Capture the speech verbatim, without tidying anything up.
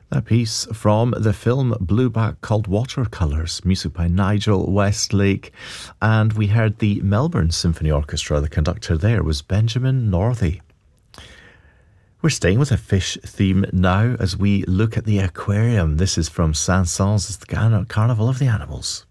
A piece from the film Blueback called Watercolours, music by Nigel Westlake. And we heard the Melbourne Symphony Orchestra. The conductor there was Benjamin Northey. We're staying with a fish theme now as we look at the aquarium. This is from Saint-Saëns, it's the Carnival of the Animals.